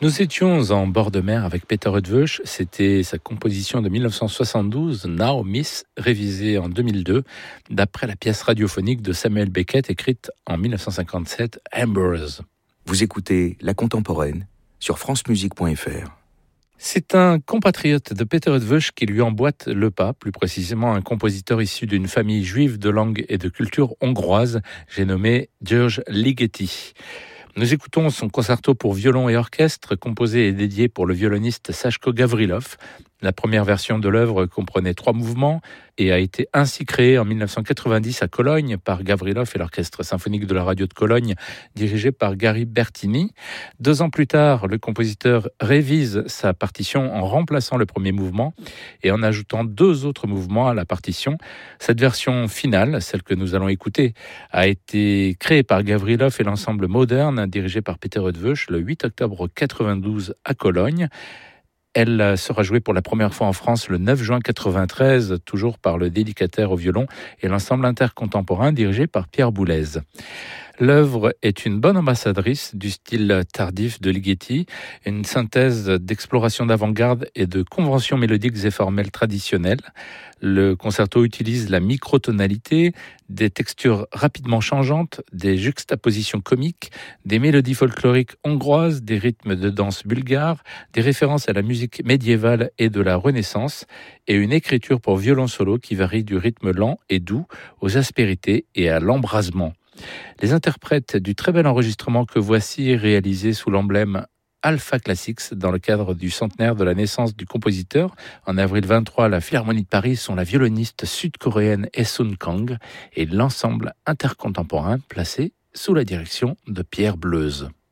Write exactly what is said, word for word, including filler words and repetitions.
Nous étions en bord de mer avec Peter Eötvös, c'était sa composition de dix-neuf cent soixante-douze, Now Miss, révisée en deux mille deux, d'après la pièce radiophonique de Samuel Beckett écrite en dix-neuf cent cinquante-sept, Embers. Vous écoutez La Contemporaine sur francemusique point f r. C'est un compatriote de Peter Eötvös qui lui emboîte le pas, plus précisément un compositeur issu d'une famille juive de langue et de culture hongroise, j'ai nommé György Ligeti. Nous écoutons son concerto pour violon et orchestre, composé et dédié pour le violoniste Saško Gavrilov. La première version de l'œuvre comprenait trois mouvements et a été ainsi créée en dix-neuf cent quatre-vingt-dix à Cologne par Gavrilov et l'Orchestre symphonique de la radio de Cologne, dirigé par Gary Bertini. Deux ans plus tard, le compositeur révise sa partition en remplaçant le premier mouvement et en ajoutant deux autres mouvements à la partition. Cette version finale, celle que nous allons écouter, a été créée par Gavrilov et l'ensemble Modern, dirigé par Peter Eötvös, le huit octobre quatre-vingt-douze à Cologne. Elle sera jouée pour la première fois en France le neuf juin quatre-vingt-treize, toujours par le dédicataire au violon et l'ensemble intercontemporain dirigé par Pierre Boulez. L'œuvre est une bonne ambassadrice du style tardif de Ligeti, une synthèse d'exploration d'avant-garde et de conventions mélodiques et formelles traditionnelles. Le concerto utilise la microtonalité, des textures rapidement changeantes, des juxtapositions comiques, des mélodies folkloriques hongroises, des rythmes de danse bulgares, des références à la musique médiévale et de la Renaissance, et une écriture pour violon solo qui varie du rythme lent et doux aux aspérités et à l'embrasement. Les interprètes du très bel enregistrement que voici, réalisé sous l'emblème Alpha Classics dans le cadre du centenaire de la naissance du compositeur, en avril vingt-trois, la Philharmonie de Paris, sont la violoniste sud-coréenne Hae-Sun Kang et l'ensemble intercontemporain placé sous la direction de Pierre Bleuze.